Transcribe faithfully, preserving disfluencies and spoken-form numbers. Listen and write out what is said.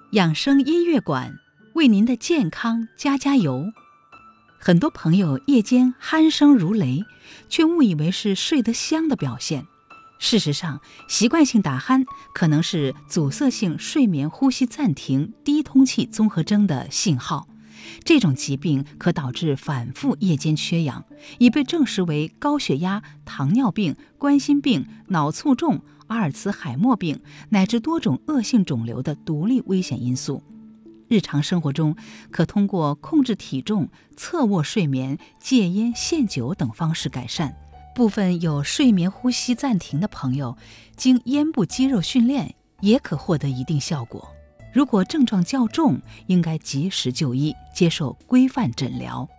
养生音乐馆为您的健康加加油。很多朋友夜间鼾声如雷，却误以为是睡得香的表现。事实上，习惯性打鼾可能是阻塞性睡眠呼吸暂停低通气综合征的信号。这种疾病可导致反复夜间缺氧，已被证实为高血压、糖尿病、冠心病、脑卒中、阿尔茨海默病乃至多种恶性肿瘤的独立危险因素。日常生活中，可通过控制体重、侧卧睡眠、戒烟限酒等方式改善。部分有睡眠呼吸暂停的朋友，经咽部肌肉训练也可获得一定效果。如果症状较重，应该及时就医，接受规范诊疗。